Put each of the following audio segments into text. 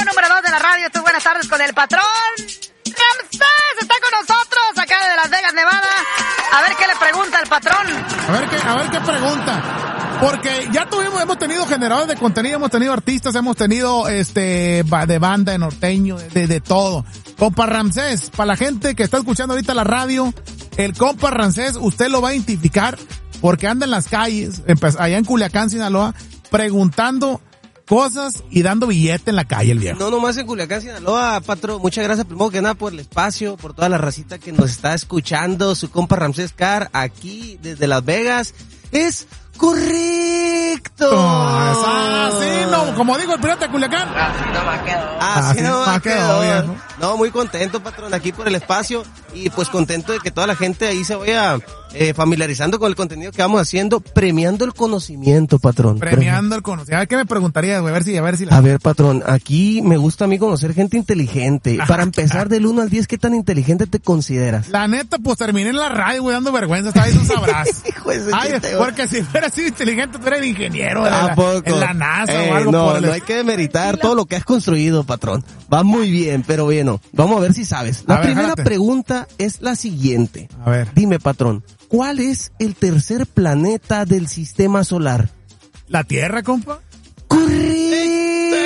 número 2 de la radio. Tú, buenas tardes con el patrón. Ramsés está con nosotros acá de Las Vegas, Nevada. A ver qué le pregunta el patrón. A ver qué pregunta. Porque ya hemos tenido generadores de contenido, hemos tenido artistas, hemos tenido de banda, de norteño, de todo. Compa Ramsés, para la gente que está escuchando ahorita la radio, el compa Ramsés, usted lo va a identificar porque anda en las calles, allá en Culiacán, Sinaloa, preguntando cosas y dando billete en la calle el viejo. No nomás en Culiacán, Sinaloa, patrón. Muchas gracias primero que nada por el espacio, por toda la racita que nos está escuchando. Su compa Ramsés Car, aquí desde Las Vegas. Es correcto. No, como digo el pirata de Culiacán. Así no me quedo. Viejo. No, muy contento, patrón, aquí por el espacio y pues contento de que toda la gente ahí se vaya familiarizando con el contenido que vamos haciendo, premiando el conocimiento, patrón. Premiando el conocimiento. A ver, ¿qué me preguntarías, güey? A ver si A ver, patrón, aquí me gusta a mí conocer gente inteligente. Para empezar, del 1 al 10, ¿qué tan inteligente te consideras? La neta, pues terminé en la radio, güey, dando vergüenza. Esta vez no sabrás. Ay, porque si fuera así inteligente, tú eres ingeniero en la NASA o algo no, por el... No hay que demeritar todo lo que has construido, patrón. Va muy bien, pero bueno, vamos a ver si sabes. La primera pregunta es la siguiente. A ver. Dime, patrón, ¿cuál es el tercer planeta del sistema solar? ¿La Tierra, compa? ¡Correcto!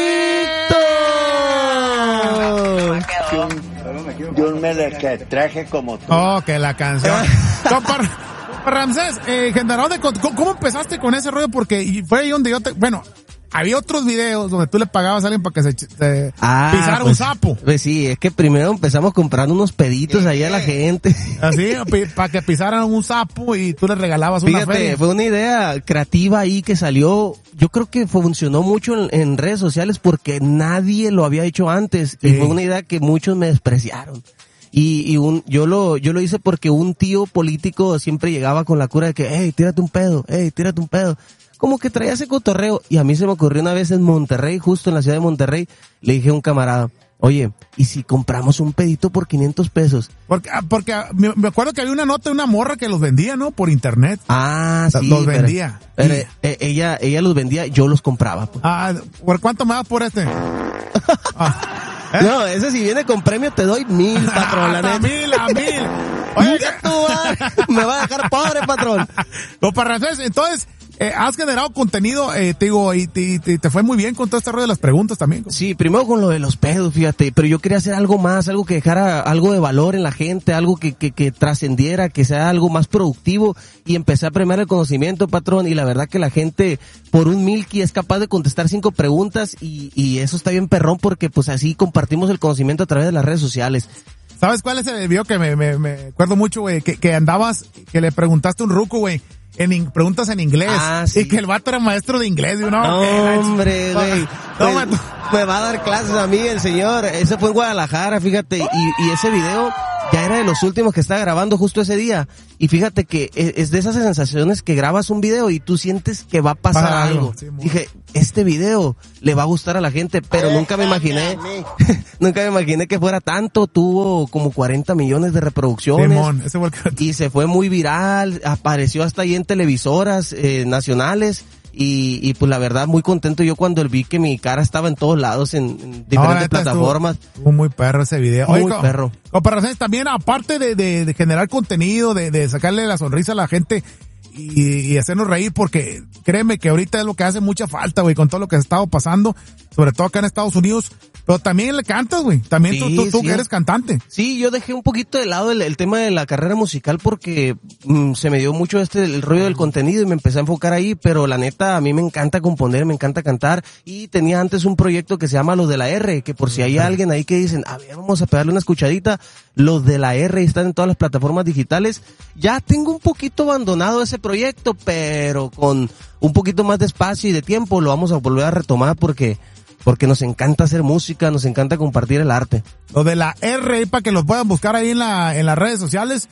Yo me la traje como tú. Oh, que la canción. Compa Ramsés, generador de ¿cómo empezaste con ese rollo? Porque fue ahí donde había otros videos donde tú le pagabas a alguien para que se pisara un sapo. Pues sí, es que primero empezamos comprando unos peditos ahí a la gente. Así, para que pisaran un sapo y tú les regalabas una feria. Fue una idea creativa ahí que salió. Yo creo que funcionó mucho en redes sociales porque nadie lo había hecho antes. Sí. Y fue una idea que muchos me despreciaron. Yo lo hice porque un tío político siempre llegaba con la cura de que, hey, tírate un pedo. Como que traía ese cotorreo, y a mí se me ocurrió una vez en Monterrey, justo en la ciudad de Monterrey, le dije a un camarada, oye, ¿y si compramos un pedito por 500 pesos? Porque me acuerdo que había una nota de una morra que los vendía, ¿no? Por internet. Ah, sí. Los vendía. Pero ella los vendía, yo los compraba. Pues. ¿Por cuánto me das por este? No, ese si viene con premio te doy 1,000, patrón. A 1,000. Oye, me va a dejar pobre, patrón. Los parrances, entonces, has generado contenido, te digo, y te fue muy bien con todo este rollo de las preguntas también. Sí, primero con lo de los pedos, fíjate, pero yo quería hacer algo más, algo que dejara algo de valor en la gente, algo que trascendiera, que sea algo más productivo, y empecé a premiar el conocimiento, patrón, y la verdad que la gente, por un milky, es capaz de contestar 5 preguntas, y eso está bien perrón, porque pues así compartimos el conocimiento a través de las redes sociales. ¿Sabes cuál es el video que me acuerdo mucho, güey? Que andabas, que le preguntaste a un ruco, güey, preguntas en inglés. Sí. Y que el vato era maestro de inglés, ¿no? Hombre, güey. Me va a dar clases a mí el señor. Ese fue en Guadalajara, fíjate. Y ese video ya era de los últimos que estaba grabando justo ese día. Y fíjate que es de esas sensaciones que grabas un video y tú sientes que va a pasar algo. Sí, dije, este video le va a gustar a la gente, pero nunca me imaginé que fuera tanto. Tuvo como 40 millones de reproducciones. Ese fue y se fue muy viral, apareció hasta ahí en televisoras nacionales. Y pues la verdad muy contento yo cuando vi que mi cara estaba en todos lados en diferentes plataformas. Estuvo muy perro ese video. Muy perro. También aparte de generar contenido, de sacarle la sonrisa a la gente y hacernos reír, porque créeme que ahorita es lo que hace mucha falta, güey, con todo lo que ha estado pasando, sobre todo acá en Estados Unidos. Pero también le cantas, güey. También sí, tú que eres cantante. Sí, yo dejé un poquito de lado el tema de la carrera musical porque se me dio mucho el rollo del contenido y me empecé a enfocar ahí, pero la neta a mí me encanta componer, me encanta cantar, y tenía antes un proyecto que se llama Los de la R, que por si hay alguien ahí que dicen, a ver, vamos a pegarle una escuchadita, Los de la R están en todas las plataformas digitales. Ya tengo un poquito abandonado ese proyecto, pero con un poquito más de espacio y de tiempo lo vamos a volver a retomar porque nos encanta hacer música, nos encanta compartir el arte. Lo de la R, para que los puedan buscar ahí en las redes sociales.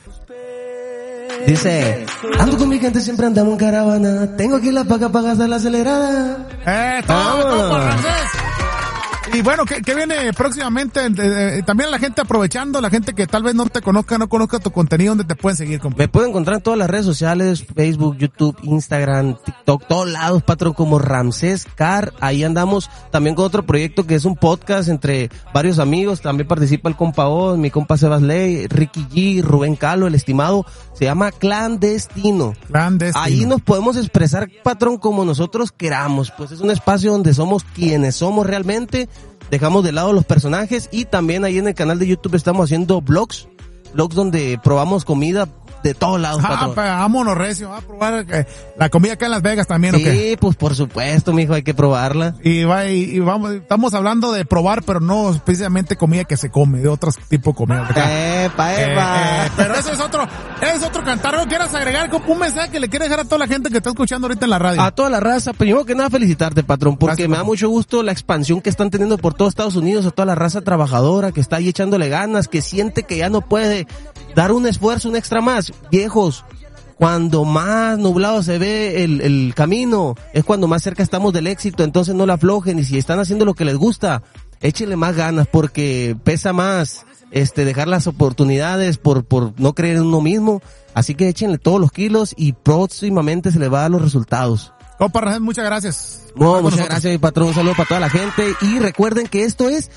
Dice, ando con mi gente, siempre andamos en caravana, tengo aquí la paga para gastar la acelerada. Y bueno, ¿qué viene próximamente? También la gente aprovechando, la gente que tal vez no te conozca, no conozca tu contenido, ¿dónde te pueden seguir, compa? Me pueden encontrar en todas las redes sociales, Facebook, YouTube, Instagram, TikTok, todos lados, patrón, como Ramsés Car. Ahí andamos también con otro proyecto que es un podcast entre varios amigos. También participa el compa Oz, mi compa Sebas Ley, Ricky G, Rubén Calo, el estimado. Se llama Clandestino. Ahí nos podemos expresar, patrón, como nosotros queramos. Pues es un espacio donde somos quienes somos realmente. Dejamos de lado los personajes y también ahí en el canal de YouTube estamos haciendo vlogs donde probamos comida de todos lados, patrón. Vámonos, recio, a probar la comida acá en Las Vegas también, sí, ¿o qué? Sí, pues por supuesto, mijo, hay que probarla. Y vamos, estamos hablando de probar, pero no precisamente comida que se come, de otros tipos de comida. Epa. Pero eso es otro cantar. ¿Algo quieras agregar? Un mensaje que le quieres dejar a toda la gente que está escuchando ahorita en la radio. A toda la raza, primero que nada felicitarte, patrón, porque Gracias, me da mucho gusto la expansión que están teniendo por todo Estados Unidos, a toda la raza trabajadora que está ahí echándole ganas, que siente que ya no puede dar un esfuerzo, un extra más. Viejos, cuando más nublado se ve el camino, es cuando más cerca estamos del éxito, entonces no la aflojen, y si están haciendo lo que les gusta, échenle más ganas, porque pesa más dejar las oportunidades por no creer en uno mismo, así que échenle todos los kilos y próximamente se les va a dar los resultados. Compa Ramsés, muchas gracias. No, muchas gracias, mi patrón, un saludo para toda la gente, y recuerden que esto es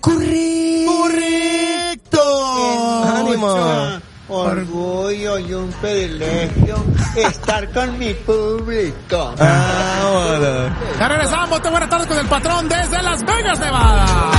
¡Correcto! ¡Ánimo! Orgullo y un privilegio estar con mi público. Ya regresamos. Buenas tardes con el patrón desde Las Vegas, Nevada.